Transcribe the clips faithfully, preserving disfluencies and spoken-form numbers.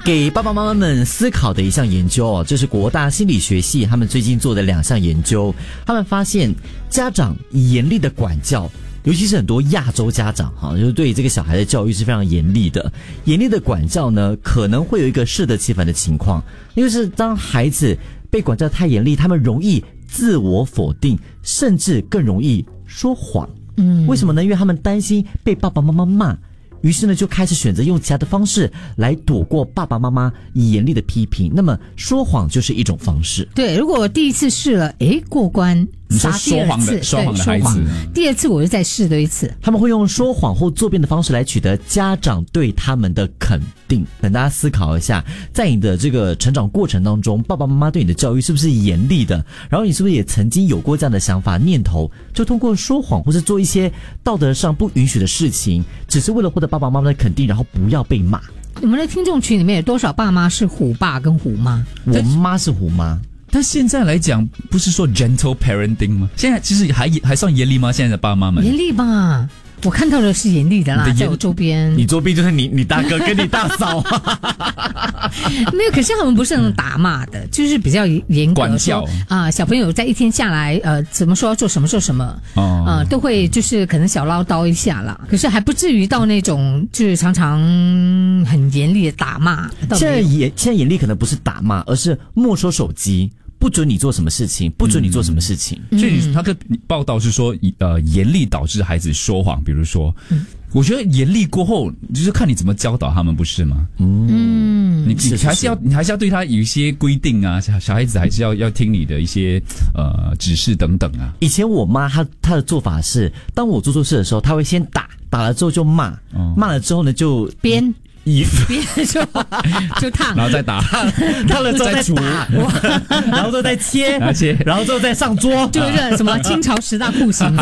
给爸爸妈妈们思考的一项研究哦，这是国大心理学系他们最近做的两项研究，他们发现家长严厉的管教，尤其是很多亚洲家长哈，就是对这个小孩的教育是非常严厉的。严厉的管教呢，可能会有一个适得其反的情况，因为是当孩子被管教太严厉，他们容易自我否定，甚至更容易说谎。嗯，为什么呢？因为他们担心被爸爸妈妈骂，于是呢就开始选择用其他的方式来躲过爸爸妈妈严厉的批评。那么说谎就是一种方式。 对，如果我第一次试了，诶，过关。 你说说谎的说谎的孩子， 第二次我就再试多一次。 他们会用说谎或作辩的方式来取得家长对他们的肯定。等大家思考一下，在你的这个成长过程当中，爸爸妈妈对你的教育是不是严厉的？然后你是不是也曾经有过这样的想法念头，就通过说谎或是做一些道德上不允许的事情，只是为了获得爸爸妈妈的肯定，然后不要被骂。 你们的听众群里面有多少爸妈是虎爸跟虎妈？ 我妈是虎妈。 但现在来讲，不是说 gentle parenting 吗？现在其实还还算严厉吗？现在的爸妈们严厉吧？我看到的是严厉的啦，在我周边。 你周边就是你你大哥跟你大嫂。 没有，可是他们不是那种打骂的，就是比较严格管教啊、呃。小朋友在一天下来，呃，怎么说要做什么做什么，啊、呃，都会就是可能小唠叨一下啦。可是还不至于到那种就是常常很严厉的打骂。 现在严现在严厉可能不是打骂，而是没收手机。不准你做什么事情，不准你做什么事情。 嗯、所以他的报道是说，呃，严厉导致孩子说谎。比如说，嗯、我觉得严厉过后，就是看你怎么教导他们，不是吗？嗯，你你还是要你还是要对他有一些规定啊，小小孩子还是要要听你的一些呃指示等等啊。 以前我妈她她的做法是，当我做错事的时候，她会先打，打了之后就骂，嗯、骂了之后呢就编。 边就就烫， 然后再打， 烫了之后再煮，然后之后再切， 然后切， 然后之后再上桌， 就是什么清朝十大酷刑。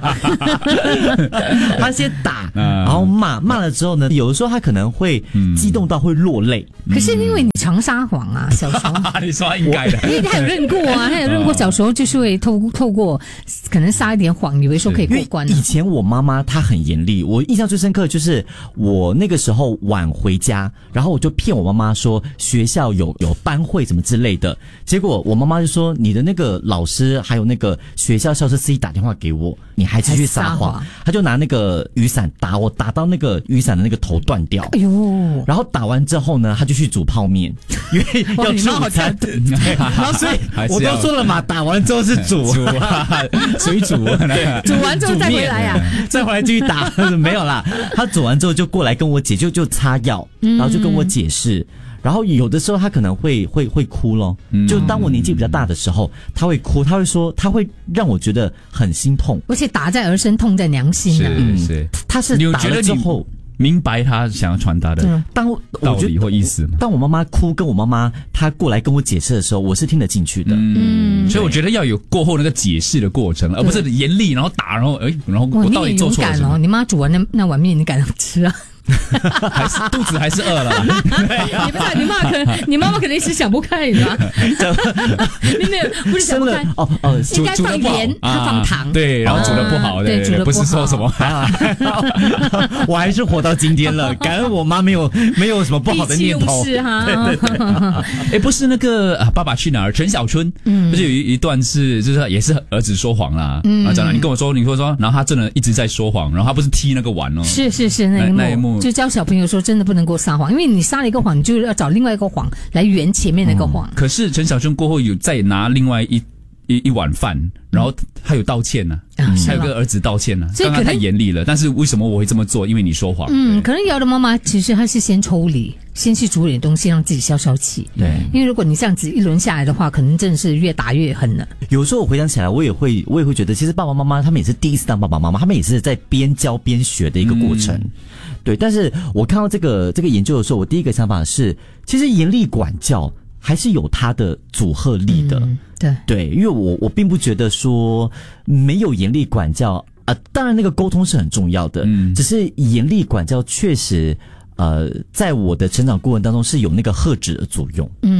他先打，然后骂，骂了之后呢，有的时候他可能会激动到会落泪。 可是因为你常撒谎啊，小时候你说应该的， 因为他有认过啊，他有认过，小时候就是会透透过可能撒一点谎，以为说可以过关。 以前我妈妈她很严厉，我印象最深刻就是我那个时候晚回家，然后我就骗我妈妈说学校有有班会什么之类的，结果我妈妈就说你的那个老师还有那个学校校车司机打电话给我，你还继续撒谎，他就拿那个雨伞打我，打到那个雨伞的那个头断掉。哎呦！然后打完之后呢，他就去煮泡面，因为要吃午餐。然后所以我都说了嘛，打完之后是煮， 煮水煮， 煮完之后再回来啊， 再回来继续打。没有啦，他煮完之后就过来跟我姐就就擦药，然后就跟我解释。然后有的时候他可能会会会哭咯，就当我年纪比较大的时候，他会哭，他会说，他会让我觉得很心痛， 而且打在儿身，痛在娘心啊。 是是， 他是打了之后。 明白他想要传达的当道理或意思吗？ 当我妈妈哭，跟我妈妈她过来跟我解释的时候，我是听得进去的。 嗯，所以我觉得要有过后那个解释的过程，而不是严厉然后打，然后哎，然后我到底做错了什么？ 你妈煮完那那碗面，你敢吃啊？ 还是肚子还是饿了？ 你不是你妈可你妈妈肯定是想不开，你知道吗？你没有不是想不开哦哦， 应该放盐，他放糖， 对，然后煮的不好， 对，煮的不是说什么， 我还是活到今天了，感恩我妈没有没有什么不好的念头。 是哈， 哎，不是那个《爸爸去哪儿》陈小春，不是有一一段是就是也是儿子说谎啦，啊，讲了你跟我说，你说说，然后他真的一直在说谎，然后他不是踢那个碗哦， 是是是那一幕，那一幕。就教小朋友说，真的不能够撒谎，因为你撒了一个谎，你就要找另外一个谎来圆前面那个谎。 嗯、可是陈小春过后有再拿另外一一一碗饭，然后他有道歉呢、啊，嗯、他有跟儿子道歉呢、啊。刚刚太严厉了，但是为什么我会这么做？因为你说谎。 嗯，可能有的妈妈其实她是先抽离，先去煮点东西让自己消消气。 对， 因为如果你这样子一轮下来的话，可能真的是越打越狠了。 有时候我回想起来，我也会我也会觉得，其实爸爸妈妈他们也是第一次当爸爸妈妈，他们也是在边教边学的一个过程。嗯对，但是我看到这个这个研究的时候，我第一个想法是，其实严厉管教还是有它的阻吓力的。 嗯、对对，因为我我并不觉得说没有严厉管教啊、呃，当然那个沟通是很重要的，嗯，只是严厉管教确实呃，在我的成长过程当中是有那个遏制的作用。嗯嗯。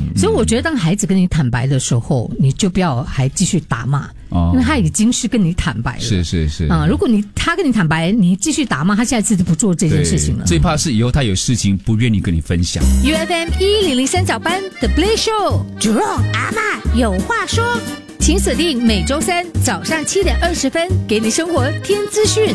所以我觉得当孩子跟你坦白的时候，你就不要还继续打骂。哦，因为他已经是跟你坦白了， 是是是啊、嗯。如果你他跟你坦白，你继续打骂，他下一次就不做这件事情了。 最怕是以后他有事情不愿意跟你分享。 U F M 一零零三早班 The Play Show，Jerome 阿嬷有话说，请锁定每周三早上七点二十分，给你生活添资讯。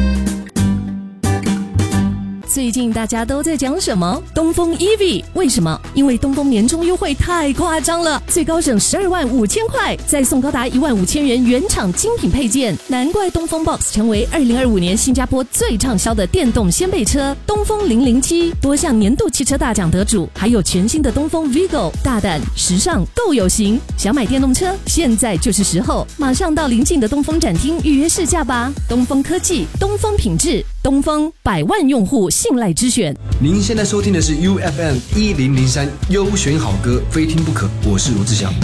最近大家都在讲什么？东风 E V 为什么？因为东风年终优惠太夸张了，最高省十二万五千块，再送高达一万五千元原厂精品配件，难怪东风 Box 成为二零二五年新加坡最畅销的电动掀背车。东风零零七多项年度汽车大奖得主，还有全新的东风 Vigo， 大胆时尚够有型。想买电动车，现在就是时候，马上到邻近的东风展厅预约试驾吧。东风科技，东风品质，东风百万用户信赖之选。 您现在收听的是 U F M 一零零三优选好歌，非听不可。我是罗志祥。